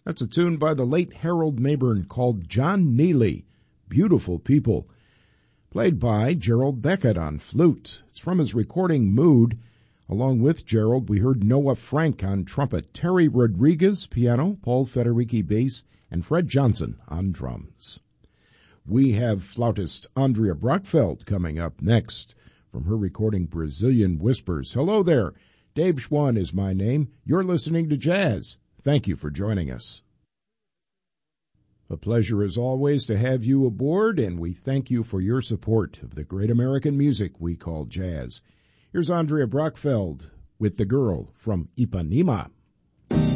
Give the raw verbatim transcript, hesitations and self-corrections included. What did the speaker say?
That's a tune by the late Harold Mayburn called John Neely, Beautiful People, played by Gerald Beckett on flute. It's from his recording Mood. Along with Gerald, we heard Noah Frank on trumpet, Terry Rodriguez piano, Paul Federici bass, and Fred Johnson on drums. We have flautist Andrea Brockfeld coming up next from her recording Brazilian Whispers. Hello there. Dave Schwann is my name. You're listening to Jazz. Thank you for joining us. A pleasure as always to have you aboard, and we thank you for your support of the great American music we call jazz. Here's Andrea Brockfeld with The Girl from Ipanema.